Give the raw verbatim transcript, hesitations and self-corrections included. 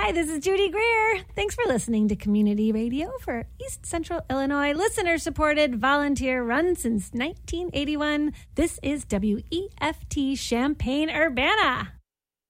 Hi, this is Judy Greer. Thanks for listening to Community Radio for East Central Illinois, listener-supported, volunteer-run since nineteen eighty-one. This is W E F T Champaign-Urbana.